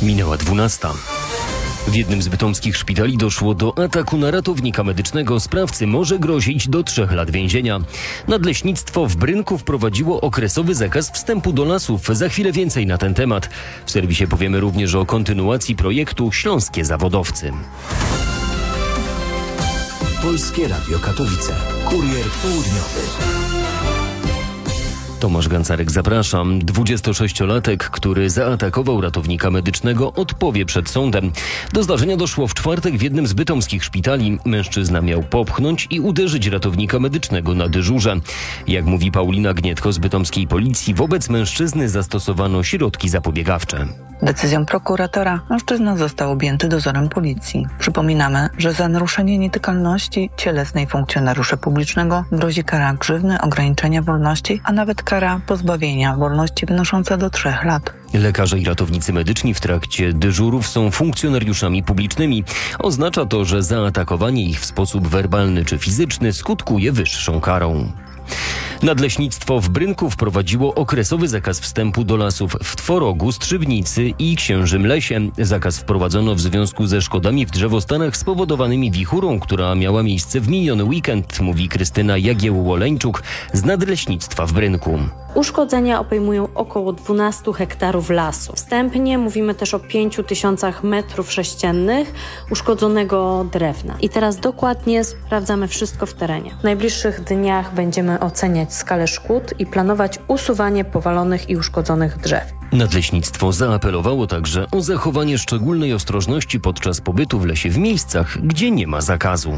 Minęła 12. W jednym z bytomskich szpitali doszło do ataku na ratownika medycznego. Sprawcy może grozić do 3 lat więzienia. Nadleśnictwo w Brynku wprowadziło okresowy zakaz wstępu do lasów. Za chwilę więcej na ten temat. W serwisie powiemy również o kontynuacji projektu Śląskie Zawodowcy. Polskie Radio Katowice. Kurier południowy. Tomasz Gancarek, zapraszam. 26-latek, który zaatakował ratownika medycznego, odpowie przed sądem. Do zdarzenia doszło w czwartek w jednym z bytomskich szpitali. Mężczyzna miał popchnąć i uderzyć ratownika medycznego na dyżurze. Jak mówi Paulina Gnietko z bytomskiej policji, wobec mężczyzny zastosowano środki zapobiegawcze. Decyzją prokuratora mężczyzna został objęty dozorem policji. Przypominamy, że za naruszenie nietykalności cielesnej funkcjonariusza publicznego grozi kara grzywny, ograniczenia wolności, a nawet kara pozbawienia wolności wynosząca do 3 lat. Lekarze i ratownicy medyczni w trakcie dyżurów są funkcjonariuszami publicznymi. Oznacza to, że zaatakowanie ich w sposób werbalny czy fizyczny skutkuje wyższą karą. Nadleśnictwo w Brynku wprowadziło okresowy zakaz wstępu do lasów w Tworogu, Strzybnicy i Księżym Lesie. Zakaz wprowadzono w związku ze szkodami w drzewostanach spowodowanymi wichurą, która miała miejsce w miniony weekend, mówi Krystyna Jagiełło-Leńczuk z Nadleśnictwa w Brynku. Uszkodzenia obejmują około 12 hektarów lasu. Wstępnie mówimy też o 5000 metrów sześciennych uszkodzonego drewna. I teraz dokładnie sprawdzamy wszystko w terenie. W najbliższych dniach będziemy oceniać skalę szkód i planować usuwanie powalonych i uszkodzonych drzew. Nadleśnictwo zaapelowało także o zachowanie szczególnej ostrożności podczas pobytu w lesie w miejscach, gdzie nie ma zakazu.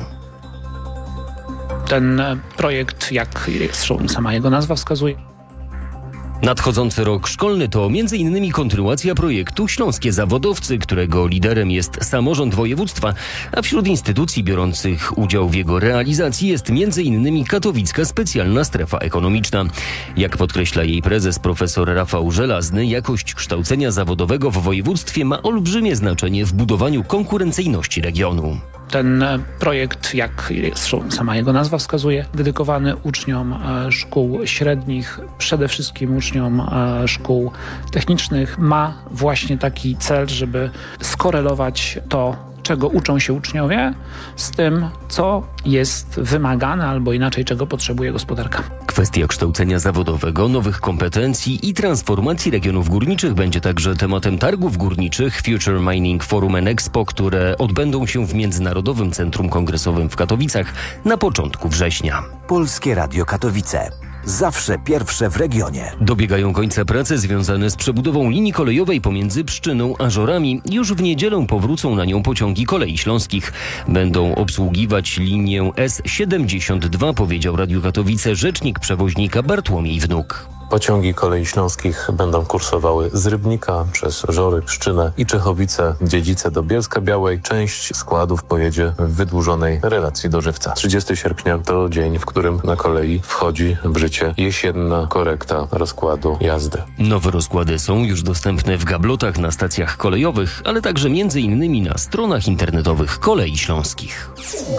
Ten projekt, jak sama jego nazwa wskazuje, Nadchodzący rok szkolny to m.in. kontynuacja projektu Śląskie Zawodowcy, którego liderem jest samorząd województwa, a wśród instytucji biorących udział w jego realizacji jest m.in. Katowicka Specjalna Strefa Ekonomiczna. Jak podkreśla jej prezes profesor Rafał Żelazny, jakość kształcenia zawodowego w województwie ma olbrzymie znaczenie w budowaniu konkurencyjności regionu. Ten projekt, jak sama jego nazwa wskazuje, dedykowany uczniom szkół średnich, przede wszystkim uczniom szkół technicznych, ma właśnie taki cel, żeby skorelować to, czego uczą się uczniowie, z tym, co jest wymagane albo inaczej, czego potrzebuje gospodarka. Kwestia kształcenia zawodowego, nowych kompetencji i transformacji regionów górniczych będzie także tematem targów górniczych Future Mining Forum and Expo, które odbędą się w Międzynarodowym Centrum Kongresowym w Katowicach na początku września. Polskie Radio Katowice. Zawsze pierwsze w regionie. Dobiegają końca prace związane z przebudową linii kolejowej pomiędzy Pszczyną a Żorami. Już w niedzielę powrócą na nią pociągi kolei śląskich. Będą obsługiwać linię S72, powiedział Radiu Katowice rzecznik przewoźnika Bartłomiej Wnuk. Pociągi kolei śląskich będą kursowały z Rybnika przez Żory, Pszczynę i Czechowice, Dziedzice do Bielska-Białej. Część składów pojedzie w wydłużonej relacji do Żywca. 30 sierpnia to dzień, w którym na kolei wchodzi w życie jesienna korekta rozkładu jazdy. Nowe rozkłady są już dostępne w gablotach na stacjach kolejowych, ale także m.in. na stronach internetowych kolei śląskich.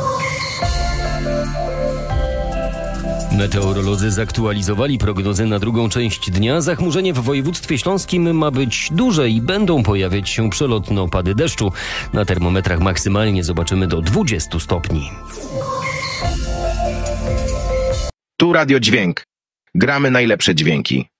Meteorolodzy zaktualizowali prognozy na drugą część dnia. Zachmurzenie w województwie śląskim ma być duże i będą pojawiać się przelotne opady deszczu. Na termometrach maksymalnie zobaczymy do 20 stopni. Tu Radio Dźwięk. Gramy najlepsze dźwięki.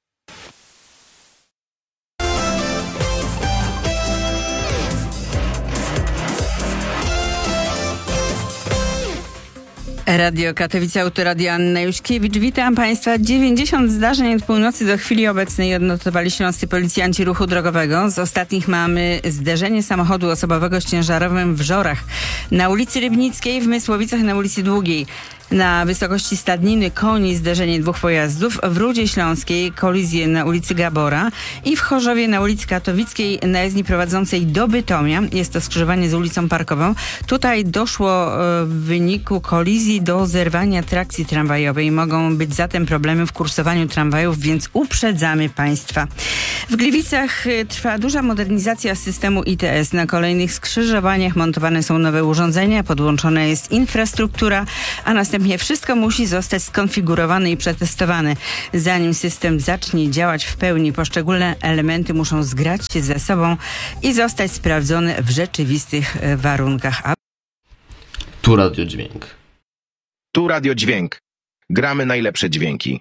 Radio Katowice, Autoradio Anna Juszkiewicz. Witam Państwa. 90 zdarzeń od północy do chwili obecnej odnotowali śląscy policjanci ruchu drogowego. Z ostatnich mamy zderzenie samochodu osobowego z ciężarowym w Żorach, na ulicy Rybnickiej, w Mysłowicach na ulicy Długiej. Na wysokości Stadniny Koni zderzenie 2 pojazdów, w Rudzie Śląskiej kolizję na ulicy Gabora i w Chorzowie na ulicy Katowickiej na jezdni prowadzącej do Bytomia. Jest to skrzyżowanie z ulicą Parkową. Tutaj doszło w wyniku kolizji do zerwania trakcji tramwajowej. Mogą być zatem problemy w kursowaniu tramwajów, więc uprzedzamy Państwa. W Gliwicach trwa duża modernizacja systemu ITS. Na kolejnych skrzyżowaniach montowane są nowe urządzenia, podłączona jest infrastruktura, a następnie Następnie wszystko musi zostać skonfigurowane i przetestowane. Zanim system zacznie działać w pełni, poszczególne elementy muszą zgrać się ze sobą i zostać sprawdzone w rzeczywistych warunkach. Tu Radio Dźwięk. Tu Radio Dźwięk. Gramy najlepsze dźwięki.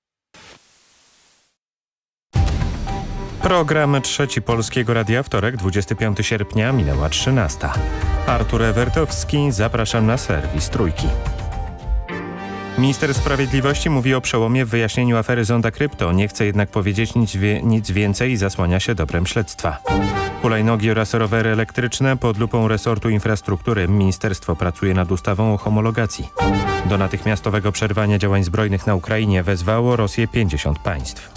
Program Trzeci Polskiego Radia, wtorek, 25 sierpnia, minęła 13. Artur Ewertowski, zapraszam na serwis Trójki. Minister Sprawiedliwości mówi o przełomie w wyjaśnieniu afery Zonda Krypto. Nie chce jednak powiedzieć nic więcej i zasłania się dobrem śledztwa. Hulajnogi oraz rowery elektryczne pod lupą resortu infrastruktury. Ministerstwo pracuje nad ustawą o homologacji. Do natychmiastowego przerwania działań zbrojnych na Ukrainie wezwało Rosję 50 państw.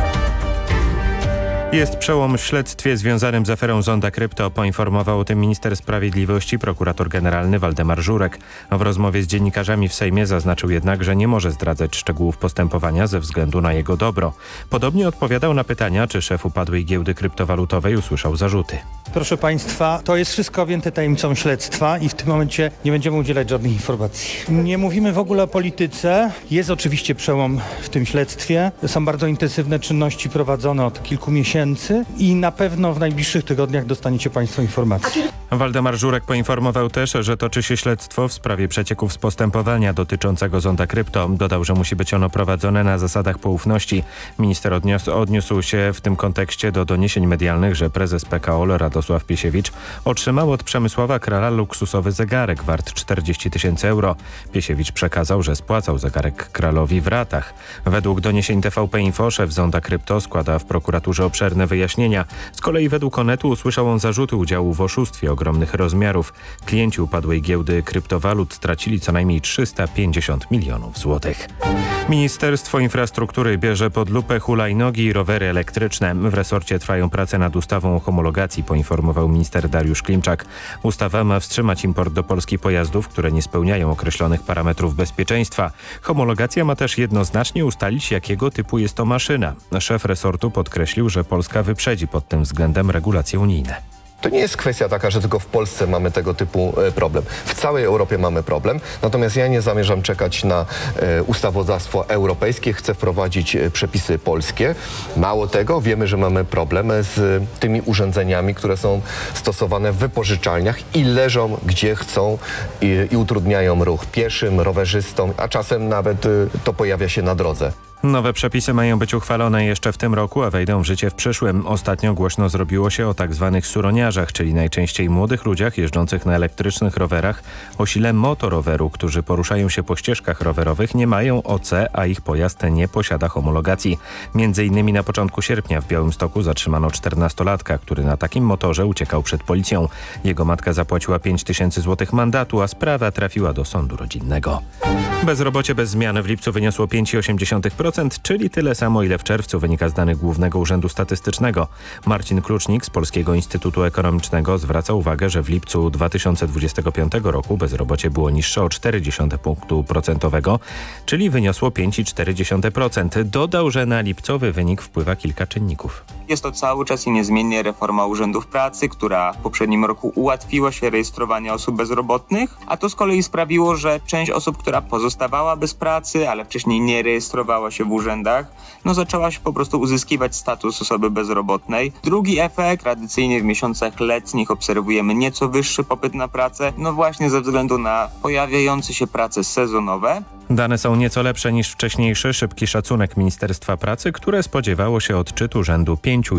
Jest przełom w śledztwie związanym z aferą Zonda Krypto. Poinformował o tym minister sprawiedliwości, prokurator generalny Waldemar Żurek. W rozmowie z dziennikarzami w Sejmie zaznaczył jednak, że nie może zdradzać szczegółów postępowania ze względu na jego dobro. Podobnie odpowiadał na pytania, czy szef upadłej giełdy kryptowalutowej usłyszał zarzuty. Proszę Państwa, to jest wszystko objęte tajemnicą śledztwa i w tym momencie nie będziemy udzielać żadnych informacji. Nie mówimy w ogóle o polityce. Jest oczywiście przełom w tym śledztwie. Są bardzo intensywne czynności prowadzone od kilku miesięcy i na pewno w najbliższych tygodniach dostaniecie Państwo informacje. Waldemar Żurek poinformował też, że toczy się śledztwo w sprawie przecieków z postępowania dotyczącego Zonda Krypto. Dodał, że musi być ono prowadzone na zasadach poufności. Minister odniósł się w tym kontekście do doniesień medialnych, że prezes PKO Radosław Piesiewicz otrzymał od Przemysława Krala luksusowy zegarek wart 40 000 euro. Piesiewicz przekazał, że spłacał zegarek Kralowi w ratach. Według doniesień TVP Info szef Zonda Krypto składa w prokuraturze obszerne wyjaśnienia. Z kolei według Onetu usłyszał on zarzuty udziału w oszustwie ogromnych rozmiarów. Klienci upadłej giełdy kryptowalut stracili co najmniej 350 milionów złotych. Ministerstwo Infrastruktury bierze pod lupę hulajnogi i rowery elektryczne. W resorcie trwają prace nad ustawą o homologacji, poinformował minister Dariusz Klimczak. Ustawa ma wstrzymać import do Polski pojazdów, które nie spełniają określonych parametrów bezpieczeństwa. Homologacja ma też jednoznacznie ustalić, jakiego typu jest to maszyna. Szef resortu podkreślił, że Polska wyprzedzi pod tym względem regulacje unijne. To nie jest kwestia taka, że tylko w Polsce mamy tego typu problem. W całej Europie mamy problem, natomiast ja nie zamierzam czekać na ustawodawstwo europejskie. Chcę wprowadzić przepisy polskie. Mało tego, wiemy, że mamy problem z tymi urządzeniami, które są stosowane w wypożyczalniach i leżą gdzie chcą i utrudniają ruch pieszym, rowerzystom, a czasem nawet to pojawia się na drodze. Nowe przepisy mają być uchwalone jeszcze w tym roku, a wejdą w życie w przyszłym. Ostatnio głośno zrobiło się o tak zwanych suroniarzach, czyli najczęściej młodych ludziach jeżdżących na elektrycznych rowerach o sile motoroweru, którzy poruszają się po ścieżkach rowerowych, nie mają OC, a ich pojazd nie posiada homologacji. Między innymi na początku sierpnia w Białymstoku zatrzymano 14-latka, który na takim motorze uciekał przed policją. Jego matka zapłaciła 5 000 złotych mandatu, a sprawa trafiła do sądu rodzinnego. Bezrobocie bez zmian w lipcu wyniosło 5,8%. Czyli tyle samo, ile w czerwcu, wynika z danych Głównego Urzędu Statystycznego. Marcin Klucznik z Polskiego Instytutu Ekonomicznego zwraca uwagę, że w lipcu 2025 roku bezrobocie było niższe o 0,4 punktu procentowego, czyli wyniosło 5,4%. Dodał, że na lipcowy wynik wpływa kilka czynników. Jest to cały czas i niezmiennie reforma urzędów pracy, która w poprzednim roku ułatwiła się rejestrowanie osób bezrobotnych, a to z kolei sprawiło, że część osób, która pozostawała bez pracy, ale wcześniej nie rejestrowała się w urzędach, zaczęła się po prostu uzyskiwać status osoby bezrobotnej. Drugi efekt, tradycyjnie w miesiącach letnich obserwujemy nieco wyższy popyt na pracę, właśnie ze względu na pojawiające się prace sezonowe. Dane są nieco lepsze niż wcześniejszy szybki szacunek Ministerstwa Pracy, które spodziewało się odczytu rzędu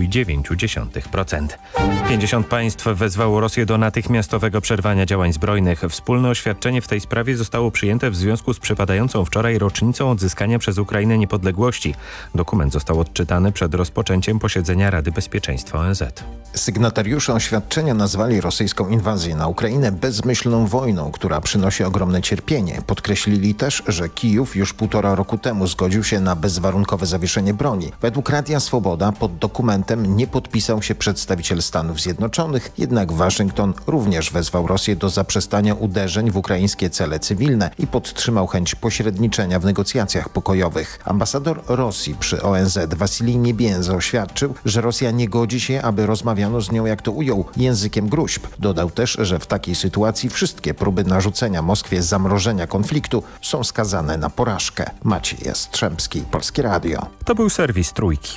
5,9%. 50 państw wezwało Rosję do natychmiastowego przerwania działań zbrojnych. Wspólne oświadczenie w tej sprawie zostało przyjęte w związku z przypadającą wczoraj rocznicą odzyskania przez Ukrainę niepodległości. Dokument został odczytany przed rozpoczęciem posiedzenia Rady Bezpieczeństwa ONZ. Sygnatariusze oświadczenia nazwali rosyjską inwazję na Ukrainę bezmyślną wojną, która przynosi ogromne cierpienie. Podkreślili też, że Kijów już 1,5 roku temu zgodził się na bezwarunkowe zawieszenie broni. Według Radia Swoboda pod dokumentem nie podpisał się przedstawiciel Stanów Zjednoczonych, jednak Waszyngton również wezwał Rosję do zaprzestania uderzeń w ukraińskie cele cywilne i podtrzymał chęć pośredniczenia w negocjacjach pokojowych. Ambasador Rosji przy ONZ Wasilij Niebienza oświadczył, że Rosja nie godzi się, aby rozmawiano z nią, jak to ujął, językiem gróźb. Dodał też, że w takiej sytuacji wszystkie próby narzucenia Moskwie zamrożenia konfliktu są skazane skazane na porażkę. Maciej Jastrzębski, Polskie Radio. To był serwis Trójki.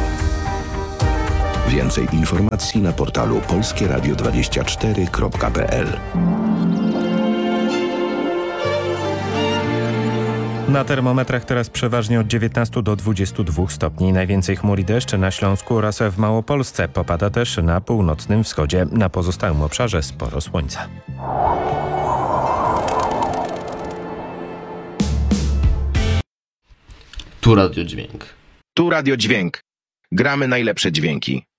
Więcej informacji na portalu polskieradio24.pl. Na termometrach teraz przeważnie od 19 do 22 stopni. Najwięcej chmur i deszczy na Śląsku oraz w Małopolsce. Popada też na północnym wschodzie. Na pozostałym obszarze sporo słońca. Tu Radio Dźwięk. Tu Radio Dźwięk. Gramy najlepsze dźwięki.